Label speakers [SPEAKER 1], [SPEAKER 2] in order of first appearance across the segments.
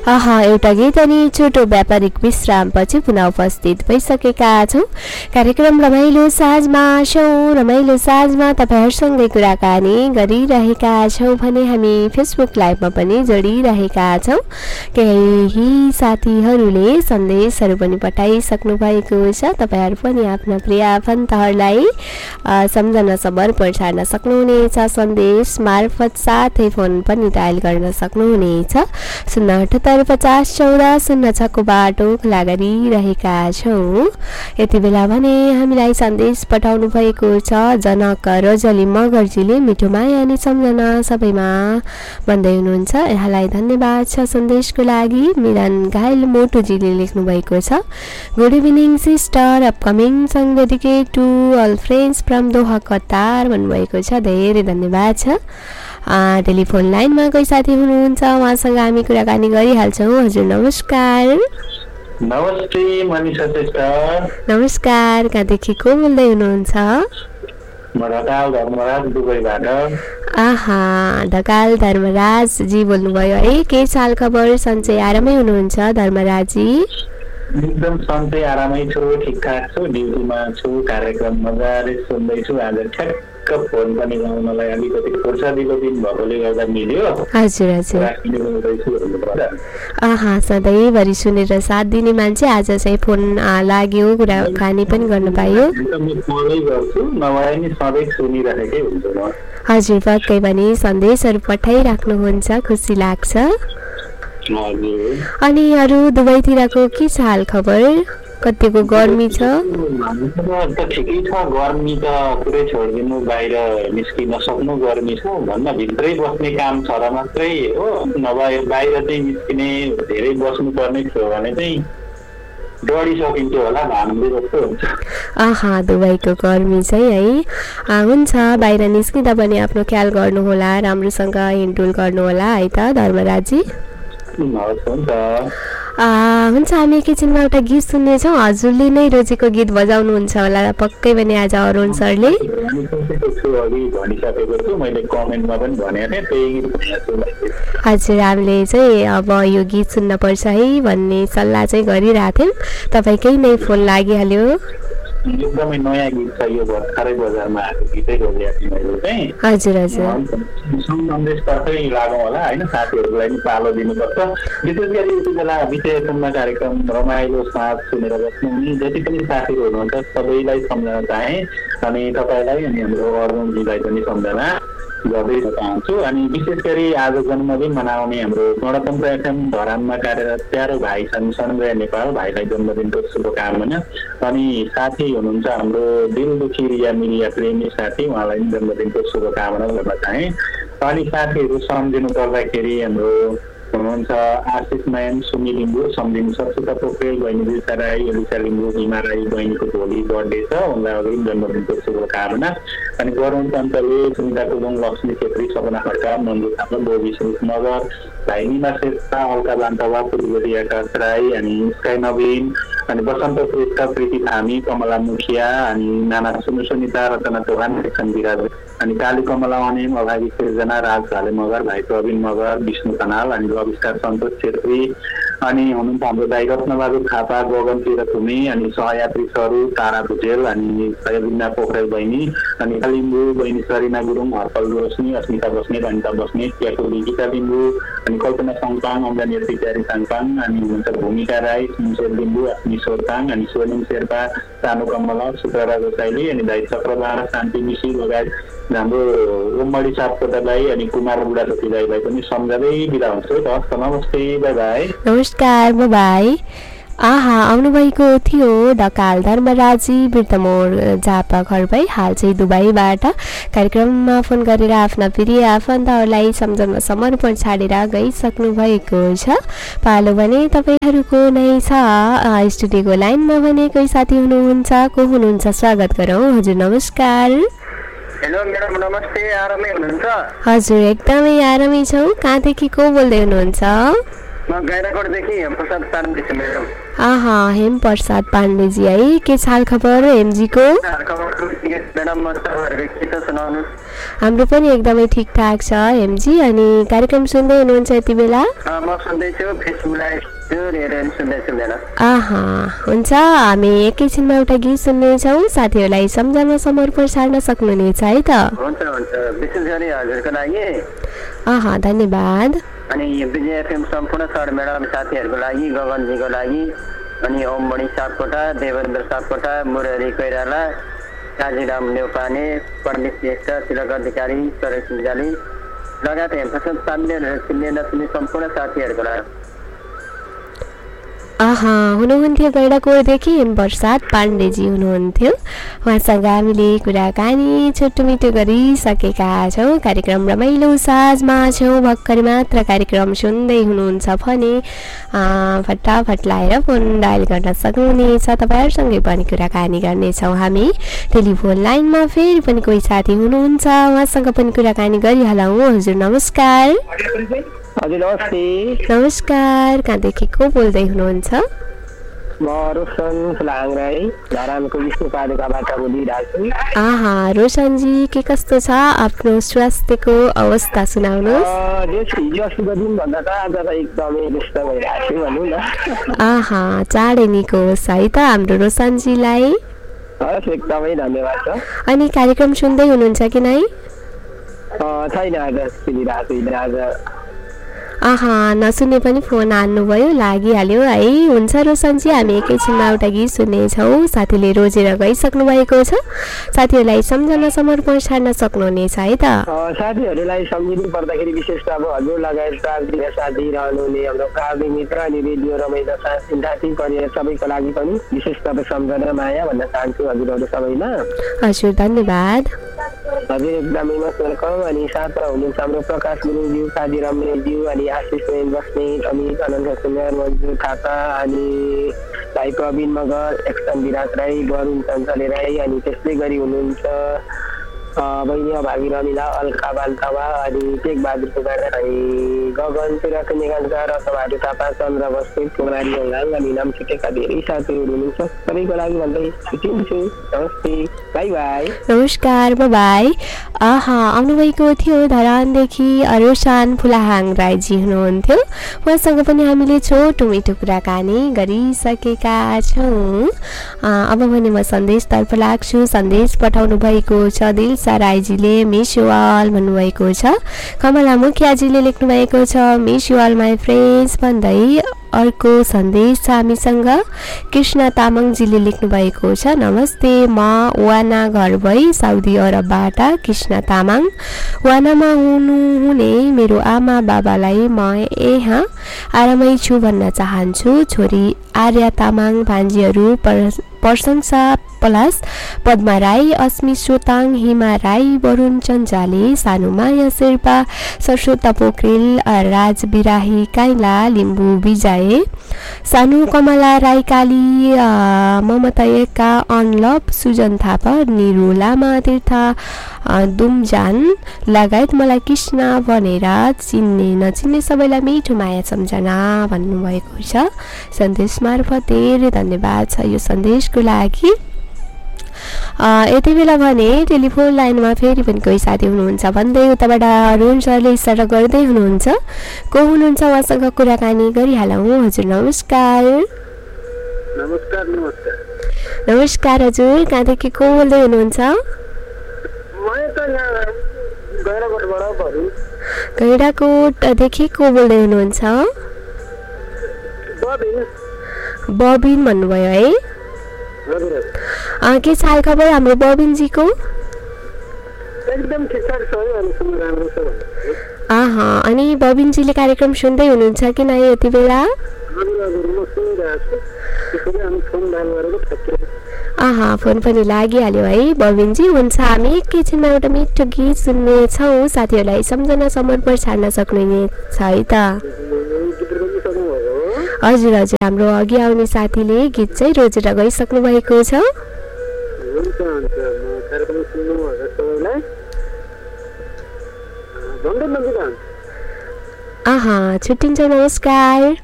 [SPEAKER 1] एउटा गीत अनि छोटो व्यापारिक विश्रामपछि पुनः उपस्थित भइसकेका छौँ। कार्यक्रम रमाइलो साँझमा छौँ। रमाइलो साँझमा तपाईँहरूसँगै कुराकानी गरिरहेका छौँ भने हामी फेसबुक लाइभमा पनि जोडिरहेका छौँ। केही साथीहरूले सन्देशहरू पनि पठाइसक्नु भएको छ। तपाईँहरू पनि आफ्ना प्रिय आफन्तहरूलाई सम्झना समर्पण छाड्न सक्नुहुनेछ सन्देश मार्फत, साथै फोन पनि डायल गर्न सक्नुहुनेछ। 0785014 को बाटो खुला गरिरहेका छौँ। यति बेला भने हामीलाई सन्देश पठाउनु भएको छ जनक रोजली मगरजीले। मिठो माया अनि सम्झना सबैमा भन्दै हुनुहुन्छ। यहाँलाई धन्यवाद छ सन्देशको लागि। मिलन घायल मोटुजीले लेख्नु भएको छ, good evening sister, upcoming song dedicate to all friends from Doha Qatar भन्नुभएको छ। धेरै धन्यवाद छ। टेलिफोन लाइनमा कोही साथी हुनुहुन्छ, उहाँसँग हामी कुराकानी गरिहाल्छौँ। हजुर नमस्कार।
[SPEAKER 2] नमस्ते मनिषा सिस्टर।
[SPEAKER 1] नमस्कार, कहाँदेखि को बोल्दै हुनुहुन्छ?
[SPEAKER 2] म ढकाल धर्मराज दुबईबाट।
[SPEAKER 1] ढकाल धर्मराज जी बोल्नुभयो है। के साल खबर? सन्चै आरामै हुनुहुन्छ धर्मराजी?
[SPEAKER 2] एकदम सन्चै आरामै छु, ठिकठाक छु, ड्युटीमा छु, कार्यक्रम मजाले सुन्दैछु। आज ठ्याक्क फोन पनि गाउनलाई अलिकति फुर्सदिलो दिन भएकोले गर्दा मिल्यो।
[SPEAKER 1] हजुर सधैँभरि सुनेर साथ दिने मान्छे आज चाहिँ फोन लाग्यो, कुराकानी पनि गर्न पायो। हजुर पक्कै पनि सन्देशहरू पठाइराख्नुहुन्छ, खुसी लाग्छ। अनि अरू दुबईतिरको के छ हाल खबर? कतिको गर्मी छ?
[SPEAKER 2] ठिकै छ, गर्मी त पुरै छोडिदिनु, बाहिर निस्किन सक्नु गर्मी छ। भन्न भित्रै बस्ने काम छ र मात्रै हो, नभए बाहिर चाहिँ निस्किने धेरै बस्नुपर्ने थियो भने चाहिँ डढी सकिन्थ्यो होला, घामले जस्तो हुन्छ।
[SPEAKER 1] दुबईको गर्मी चाहिँ है हुन्छ। बाहिर निस्किँदा पनि आफ्नो ख्याल गर्नुहोला, राम्रोसँग हिँडडुल गर्नुहोला है त धर्मराजी। हुन्छ, हामी एकैछिनमा एउटा गीत सुन्नेछौँ। हजुरले नै रोजेको गीत बजाउनुहुन्छ होला पक्कै पनि आज अरुण सरले। हजुर, हामीले चाहिँ अब यो गीत सुन्नुपर्छ है भन्ने सल्लाह चाहिँ गरिरहेको थियौँ, तपाईँकै नै फोन लागिहाल्यो।
[SPEAKER 2] एकदमै नयाँ गीत छ यो, भर्खरै बजारमा आएको गीतै रोजेको थिएँ मैले चाहिँ।
[SPEAKER 1] हजुर हजुर,
[SPEAKER 2] सन्देशतर्फै लागौँ होला होइन, साथीहरूलाई पनि पालो दिनुपर्छ। विशेष गरी यति बेला विषयसम्म कार्यक्रम रमाइलो साथ सुनेर बस्नुहुने जति पनि साथीहरू हुनुहुन्छ सबैलाई सम्झन चाहे, अनि तपाईँलाई अनि हाम्रो अर्जुनजीलाई पनि सम्झना गर्दै चाहन्छु। अनि विशेष गरी आज जन्मदिन मनाउने हाम्रो गणतन्त्र एफएम धरानमा कार्यरत प्यारो भाइ छन् सनजय नेपाल, भाइलाई जन्मदिनको शुभकामना। अनि साथी हुनुहुन्छ हाम्रो दिल दुखी रिया मिरिया प्रेमी साथी, उहाँलाई पनि जन्मदिनको शुभकामना गर्न चाहे। अनि साथीहरू सम्झिनु पर्दाखेरि हाम्रो हुनुहुन्छ आशिष नयन, सुमी लिम्बू, सम्झिनु सक्छु त पोखरेल, बहिनी दिशा राई, एलिसा लिम्बू, हिमा राई बहिनीको भोलि बर्थडे छ, उनलाई अघि जन्मदिनको शुभकामना। अनि वरुण पन्तले, सुनिता कुलुङ, लक्ष्मी छेत्री, सपना खड्का, मन्जु थापा, बोबी सुरेश मगर, भाइ निमा शेर्पा, अलका बान्तवा, पुलिगोरी आकाश राई, अनि स्काई नवीन, अनि बसन्त श्रेष्ठ, प्रीति धामी, कमला मुखिया, अनि नाना सुनिता, रचना चौहान, किसन विराज, अनि काली कमला अनेम, अभागी सिर्जना, राज घाले मगर, भाइ प्रवीण मगर, विष्णु कनाल, अनि लविस्कार सन्तोष छेत्री, अनि हुनुहुन्छ हाम्रो दाइ रत्नबहादुर थापा, गगन तिरथुमी, अनि सहयात्री सरू, तारा भुजेल, अनि सयबिना पोखरेल बहिनी, अनि लिम्बू बहिनी सरिना गुरुङ, हर्पल रोशनी, अस्मिता बस्नेत, अनिता बस्नेत, क्याकुली गीता लिम्बू, अनि कल्पना सङपाङ, अम्जानी प्यारी साङपाङ, अनि हुनुहुन्छ भूमिका राई, सुनसेर लिम्बू, अस्मी सोरताङ, अनि स्वर्णिम शेर्पा, सानु कमला, शुक्रराज गोसाइली, अनि दाइ चक्रबार, शान्ति मिसी लगायत हाम्रो उम्मडी सापकोटालाई अनि कुमार बुढाथोकी दाइलाई पनि सम्झँदै बिदा हुन्छु। हस्, नमस्ते, बाई बाई।
[SPEAKER 1] नमस्कार, बाई बाई। आउनुभएको थियो ढकाल धर्मराजी बिर्तमोड झापा घर भई, हाल चाहिँ दुबईबाट कार्यक्रममा फोन गरेर आफ्ना प्रिय आफन्तहरूलाई सम्झनमा समर्पण छाडेर गइसक्नु भएको छ। पालो भने तपाईँहरूको नै छ। स्टुडियोको लाइनमा भने कोही साथी हुनुहुन्छ, को हुनुहुन्छ स्वागत गरौँ। हजुर नमस्कार।
[SPEAKER 3] हेलो म्याडम, नमस्ते, आरामै हुनुहुन्छ?
[SPEAKER 1] हजुर एकदमै आरामै छौँ। कहाँदेखि को बोल्दै हुनुहुन्छ?
[SPEAKER 3] म गैराकोटदेखि हेमप्रसाद पाण्डे छु म्याडम।
[SPEAKER 1] आहा, हेम प्रसाद पाण्डेजी है, के छ खबर हेमजीको?
[SPEAKER 3] म्याडम म तपाईँहरूको के छ सुनाउनुहोस्।
[SPEAKER 1] हाम्रो पनि एकदमै ठिकठाक छ हेमजी। अनि कार्यक्रम सुन्दै हुनुहुन्छ यति बेला?
[SPEAKER 3] म सुन्दैछु, फेसबुक लाइभ हेरेर सुन्दैछु म्याडम।
[SPEAKER 1] आहा, हुन्छ। हामी एकैछिनमा एउटा गीत सुन्नेछौँ, साथीहरूलाई सम्झना समर्पण सार्न सक्नुहुनेछ है त?
[SPEAKER 3] हुन्छ हुन्छ, विशेष गरी हजुरको लागि।
[SPEAKER 1] आहा, धन्यवाद।
[SPEAKER 3] अनि विजय एफएम सम्पूर्ण सर म्याडम साथीहरूको लागि, गगनजीको लागि, अनि ओममणि सापकोटा, देवेन्द्र सापकोटा, मुरारी कोइराला, काजीराम नेउपाने, प्रमेश श्रेष्ठ, तिलक अधिकारी, सरेश निजाली लगायत हेमप्रसाद पाण्डे र चिन्ने नचिन्ने सम्पूर्ण साथीहरूको लागि।
[SPEAKER 1] आहा, हुनुहुन्थ्यो गैडाकोटदेखि हेमप्रसाद पाण्डेजी हुनुहुन्थ्यो। उहाँसँग हामीले कुराकानी छोटोमिटो गरिसकेका छौँ। कार्यक्रम रमाइलो साँझमा छौँ, भर्खरै मात्र कार्यक्रम सुन्दै हुनुहुन्छ भने फटाफट लाएर फोन डायल गर्न सक्नुहुनेछ। तपाईँहरूसँगै पनि कुराकानी गर्नेछौँ हामी। टेलिफोन लाइनमा फेरि पनि कोही साथी हुनुहुन्छ, उहाँसँग पनि कुराकानी गरिहालौँ। हजुर नमस्कार।
[SPEAKER 3] हजुर नमस्ते।
[SPEAKER 1] नमस्कार, कहाँदेखि को बोल्दै हुनुहुन्छ?
[SPEAKER 3] म रोशन फुलाङ राई धरानको विष्णुपादुकाबाट बोलिरहेको छु।
[SPEAKER 1] आहा, रोशनजी के कस्तो छ आफ्नो स्वास्थ्यको अवस्था सुनाउनुहोस्।
[SPEAKER 3] हिजो अस्तिको दिनभन्दा त आज त एकदमै व्यस्त भइरहेको छु भनौँ न।
[SPEAKER 1] आहा, चाँडै निको होस् है त हाम्रो रोशनजीलाई।
[SPEAKER 3] हस्, एकदमै धन्यवाद छ।
[SPEAKER 1] अनि कार्यक्रम सुन्दै हुनुहुन्छ कि नै?
[SPEAKER 3] छैन, आज सुनिरहेको छुइनँ आज।
[SPEAKER 1] आहा, नसुने पनि फोन हान्नुभयो, लागिहाल्यो है। हुन्छ रोशनजी, हामी एकैछिनमा एउटा गीत सुन्नेछौँ। साथीले रोजेर गइसक्नु भएको छ, साथीहरूलाई सम्झना समर्पण छाड्न सक्नुहुनेछ है त?
[SPEAKER 3] साथीहरूलाई सम्झिनु पर्दाखेरि विशेष त अब हजुर लगायत प्राविधिक साथी रहनुहुने हाम्रो प्राविधिक मित्र अनि रेडियो रमाइलो साथी परिवार सबैको लागि पनि विशेष त सम्झना माया भन्न चाहन्छु हजुरहरू सबैमा।
[SPEAKER 1] हजुर धन्यवाद।
[SPEAKER 3] हजुर एकदमै मोस्ट वेलकम। अनि साथमा हुनुहुन्छ हाम्रो प्रकाश गुरुज्यू, काजी रमणज्यू, अनि आशिष बस्नेत, अमित अनन्त सुन्दर, मन्जु थापा, अनि भाइ प्रवीण मगर, एक्सन विराट राई, वरुण चञ्चले राई, अनि त्यस्तै गरी हुनुहुन्छ बहिनी भावी रमिला, अल्का बालतावा, अनि टेकबहादुर पुगारा, अनि गगन तिरक निगन्जा, रतबहादुर थापा, चन्द्र बस्नेत, कुमारी हङ्गाङ, अनि नाम छुटेका धेरै साथीहरू हुनुहुन्छ। सबैको लागि भन्दै छुट्टिन्छु। नमस्ते, बाई बाई।
[SPEAKER 1] नमस्कार, बाई। आहा, आउनुभएको थियो धरानदेखि रोशन फुलाहाङ राईजी हुनुहुन्थ्यो। उहाँसँग पनि हामीले छोटो मिठो कुराकानी गरिसकेका छौँ। अब भने म सन्देशतर्फ लाग्छु। सन्देश पठाउनु भएको छ दिलसा राईजीले, मिस यु अल भन्नुभएको छ। कमला मुखियाजीले लेख्नु भएको छ, miss you all my friends भन्दै। अर्को सन्देश छ हामीसँग कृष्ण तामाङजीले लेख्नु भएको छ, नमस्ते, म वाना घर भई साउदी अरबबाट कृष्ण तामाङ। वानामा हुनुहुने मेरो आमा बाबालाई म यहाँ आरामै छु भन्न चाहन्छु। छोरी आर्या तामाङ, भान्जीहरू प्रशंसा पलास, पद्मा राई, अस्मी सोताङ, हिमा राई, वरुण चन्जाले, सानु माया शेर्पा, सरस्वता पोखरेल, राज बिराही, काइला लिम्बू विजय, सानु कमला राई काली, ममता एका, अनलभ, सुजन थापा, निरु लामा तीर्थ दुमजान लगायत मलाई कृष्ण भनेर चिन्ने नचिन्ने सबैलाई मिठो माया सम्झना भन्नुभएको छ। सन्देश मार्फत धेरै धन्यवाद छ यो सन्देशको लागि। यति बेला भने टेलिफोन लाइनमा फेरि पनि कोही साथी हुनुहुन्छ भन्दै उताबाट अरुण सरले इसारा गर्दै हुनुहुन्छ। को हुनुहुन्छ उहाँसँग कुराकानी गरिहालौँ। हजुर नमस्कार।
[SPEAKER 3] नमस्कार। नमस्कार।
[SPEAKER 1] नमस्कार हजुर, कहाँदेखि को बोल्दै हुनुहुन्छ? गैडाकोटदेखि को बोल्दै हुनुहुन्छ? बबिन भन्नुभयो है? के छ खबर हाम्रो बबिनजीको?
[SPEAKER 3] एकदम ठिकठाक छ।
[SPEAKER 1] आहा, अनि बबिनजीले कार्यक्रम सुन्दै हुनुहुन्छ कि नै यति बेला? आहा, फोन पनि लागिहाल्यो है बबिनजी। हुन्छ, हामी एकैछिनमा एउटा मिठो गीत सुन्नेछौँ। साथीहरूलाई सम्झना समर्पण छाड्न सक्नुहुनेछ है त? हजुर हजुर, हाम्रो अघि आउने साथीले गीत चाहिँ रोजेर गइसक्नु भएको छ। छुट्टिन्छौँ, नमस्कार।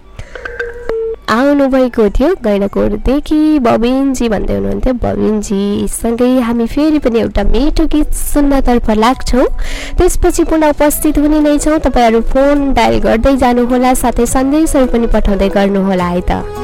[SPEAKER 1] आउनुभएको थियो गैँडाकोटदेखि बबिनजी भन्दै हुनुहुन्थ्यो। बबिनजीसँगै हामी फेरि पनि एउटा मिठो गीत सुन्नतर्फ लाग्छौँ, त्यसपछि पुनः उपस्थित हुने नै छौँ। तपाईँहरू फोन डायल गर्दै जानुहोला, साथै सन्देशहरू पनि पठाउँदै गर्नुहोला है त।